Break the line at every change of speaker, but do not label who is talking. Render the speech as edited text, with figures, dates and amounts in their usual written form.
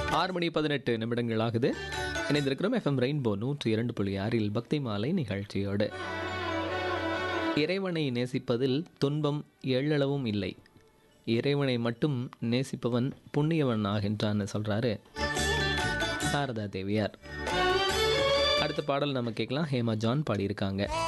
6 மணி 18 நிமிடங்கள் ஆகுது. இணைந்திருக்கிறோம் எஃப்எம் ரெயின்போ 102.6 பக்தி மாலை நிகழ்ச்சியோடு. இறைவனை நேசிப்பதில் துன்பம் எள்ளளவும் இல்லை. இறைவனை மட்டும் நேசிப்பவன் புண்ணியவன் ஆகின்றான்னு சொல்கிறாரு சாரதா தேவியார். அடுத்த பாடல் நம்ம கேட்கலாம். ஹேமா ஜான் பாடியிருக்காங்க.